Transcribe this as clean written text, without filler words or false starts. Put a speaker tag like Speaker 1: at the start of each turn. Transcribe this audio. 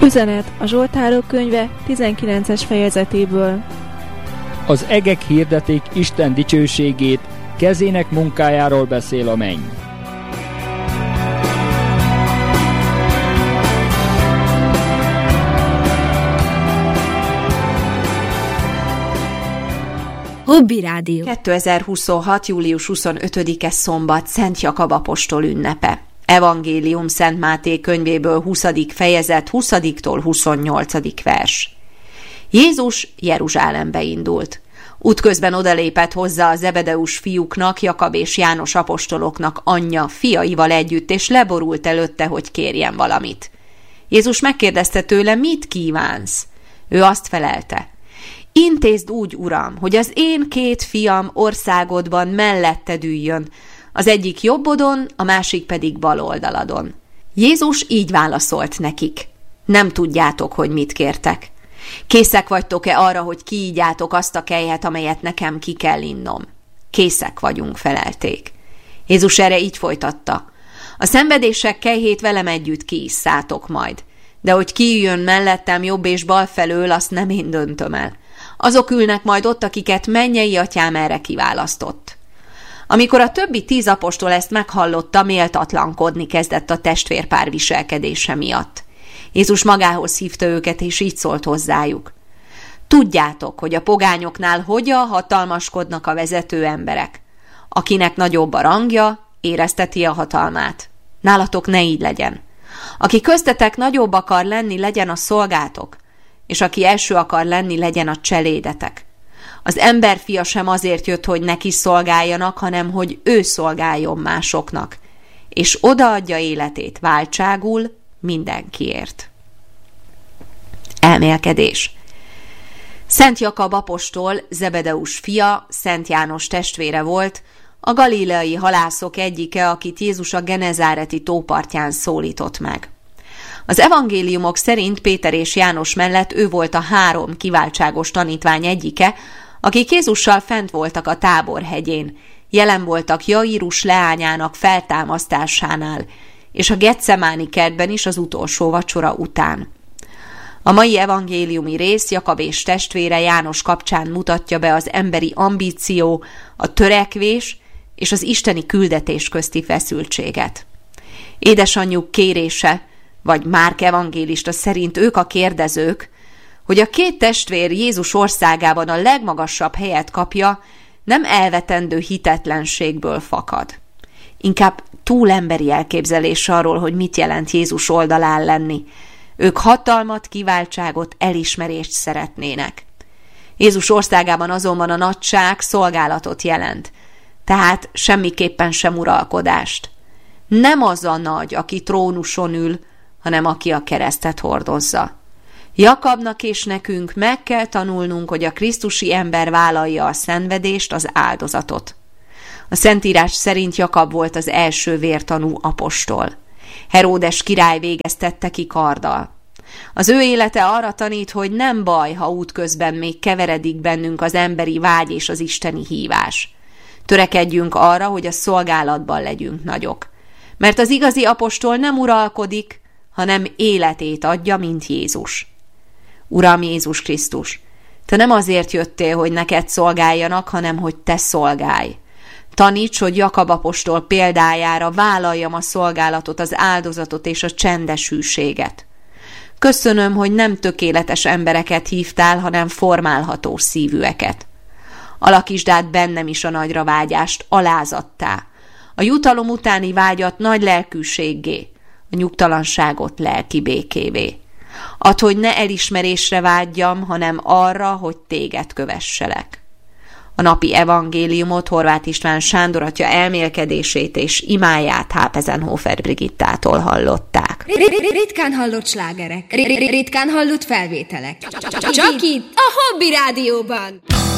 Speaker 1: Üzenet a Zsoltárok könyve 19. fejezetéből.
Speaker 2: Az egek hirdetik Isten dicsőségét, kezének munkájáról beszél a menny.
Speaker 3: Hobby Rádió.
Speaker 4: 2026. július 25-e szombat, Szent Jakab apostol ünnepe. Evangélium Szent Máté könyvéből 20. fejezet 20-tól 28. vers. Jézus Jeruzsálembe indult. Útközben odalépett hozzá a Zebedeus fiúknak, Jakab és János apostoloknak anyja, fiaival együtt, és leborult előtte, hogy kérjen valamit. Jézus megkérdezte tőle, mit kívánsz? Ő azt felelte: intézd úgy, Uram, hogy az én 2 fiam országodban melletted üljön, az egyik jobbodon, a másik pedig bal oldaladon. Jézus így válaszolt nekik: nem tudjátok, hogy mit kértek. Készek vagytok-e arra, hogy kiígyátok azt a kelyhet, amelyet nekem ki kell innom? Készek vagyunk, felelték. Jézus erre így folytatta: a szenvedések kelyhét velem együtt kiisszátok majd, de hogy kiüljön mellettem jobb és bal felől, azt nem én döntöm el. Azok ülnek majd ott, akiket mennyei atyám erre kiválasztott. Amikor a többi 10 apostol ezt meghallotta, méltatlankodni kezdett a testvérpár viselkedése miatt. Jézus magához hívta őket, és így szólt hozzájuk: tudjátok, hogy a pogányoknál hogyan hatalmaskodnak a vezető emberek. Akinek nagyobb a rangja, érezteti a hatalmát. Nálatok ne így legyen. Aki köztetek nagyobb akar lenni, legyen a szolgátok, és aki első akar lenni, legyen a cselédetek. Az emberfia sem azért jött, hogy neki szolgáljanak, hanem hogy ő szolgáljon másoknak, és odaadja életét váltságul mindenkiért. Elmélkedés. Szent Jakab apostol, Zebedeus fia, Szent János testvére volt, a galileai halászok egyike, akit Jézus a Genezáreti tópartján szólított meg. Az evangéliumok szerint Péter és János mellett ő volt a 3 kiváltságos tanítvány egyike, akik Jézussal fent voltak a Tábor hegyén, jelen voltak Jairus leányának feltámasztásánál, és a Getsemáni kertben is az utolsó vacsora után. A mai evangéliumi rész Jakab és testvére János kapcsán mutatja be az emberi ambíció, a törekvés és az isteni küldetés közti feszültséget. Édesanyjuk kérése, vagy Márk evangélista szerint ők a kérdezők, hogy a 2 testvér Jézus országában a legmagasabb helyet kapja, nem elvetendő hitetlenségből fakad. Inkább túlemberi elképzelés arról, hogy mit jelent Jézus oldalán lenni. Ők hatalmat, kiváltságot, elismerést szeretnének. Jézus országában azonban a nagyság szolgálatot jelent, tehát semmiképpen sem uralkodást. Nem az a nagy, aki trónuson ül, hanem aki a keresztet hordozza. Jakabnak és nekünk meg kell tanulnunk, hogy a krisztusi ember vállalja a szenvedést, az áldozatot. A Szentírás szerint Jakab volt az első vértanú apostol. Heródes király végeztette ki karddal. Az ő élete arra tanít, hogy nem baj, ha útközben még keveredik bennünk az emberi vágy és az isteni hívás. Törekedjünk arra, hogy a szolgálatban legyünk nagyok. Mert az igazi apostol nem uralkodik, hanem életét adja, mint Jézus. Uram Jézus Krisztus, te nem azért jöttél, hogy neked szolgáljanak, hanem hogy te szolgálj. Taníts, hogy Jakab apostol példájára vállaljam a szolgálatot, az áldozatot és a csendes hűséget. Köszönöm, hogy nem tökéletes embereket hívtál, hanem formálható szívűeket. Alakítsd át bennem is a nagyra vágyást alázattá, a jutalom utáni vágyat nagy lelkűséggé, a nyugtalanságot lelki békévé. Add, hogy ne elismerésre vágyjam, hanem arra, hogy téged kövesselek. A napi evangéliumot Horváth István Sándor atya elmélkedését és imáját Hápezenhofer Brigittától hallották.
Speaker 3: Ritkán hallott slágerek, ritkán hallott felvételek. Csak itt a Hobby Rádióban.